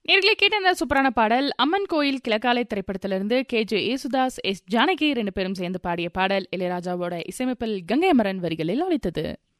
நேர்களை கேட்ட அந்த சூப்பரான பாடல் அம்மன் கோயில் கிழக்காலை திரைப்படத்திலிருந்து KJ யேசுதாஸ், எஸ் ஜானகி 2 பேரும் சேர்ந்து பாடிய பாடல் இளையராஜாவோட இசையமைப்பில் கங்கை அமரன் வரிகளில் ஒலித்தது.